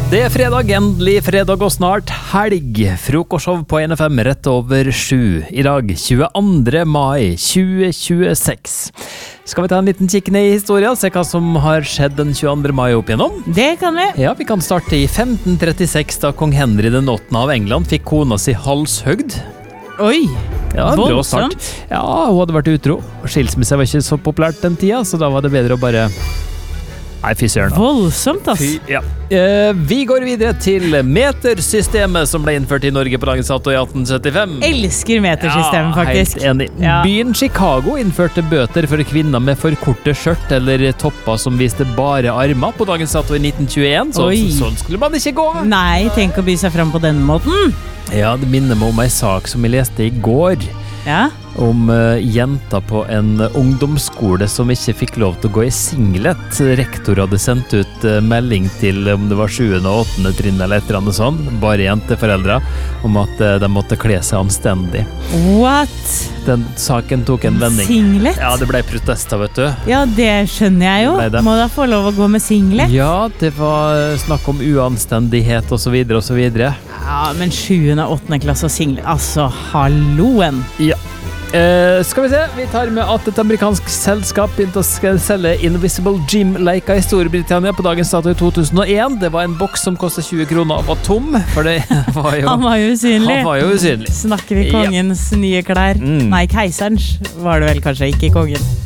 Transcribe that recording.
Det fredag, endelig fredag og snart helg. Frokostshow på NFM rett over 7. I dag, 22. mai 2026. Skal vi ta en liten kikk ned i historien, se hva som har skjedd den 22. mai opp igjennom? Det kan vi. Ja, vi kan starte i 1536 da kong Henry den 8. av England fikk kona si halshøgd. Oi, Ja, brå start. voldsomt. Ja, hun hadde vært utro. Skilsmisse var ikke så populært den tida, så da var det bedre å bare... Nei, fy søren da. Voldsomt, ass. Ja. Vi går videre til metersystemet som ble innført i Norge på dagens dato i 1875. Elsker metersystemet, faktisk. Helt enig. Ja. Byen Chicago innførte bøter for kvinner med for korte skjørt eller topper som viste bare armer på dagens dato i 1921. Oi. Sånn skulle man ikke gå. Nei, tenk å by seg fram på den måten. Ja, det minner meg om en sak som jeg leste i går. Ja. Om jenter på en ungdomsskole som ikke fikk lov til å gå i singlet. Rektor hadde sendt ut melding til om det var 7. og 8. trinn eller et eller annet sånt, bare jenteforeldre, om at de måtte kle seg anstendig. What? Den saken tok en vending. Singlet? Ja, det ble protester, vet du. Ja, det skjønner jeg jo. Ble det? Må da få lov å gå med singlet? Ja, det var snakk om uanstendighet og så videre og så videre. Ja, men 7. og 8. klasse og singlet, altså, halloen. Ja. Skal vi se, vi tar med at et amerikansk selskap begynte å selge Invisible Gym-leker i Storbritannia på dagens dato i 2001. Det var en boks som kostet 20 kroner og var tom, for det var jo... Han var jo usynlig. Han var jo usynlig. Snakker vi kongens nye klær? Mm. Nei, keiserens var det vel kanskje, ikke kongen.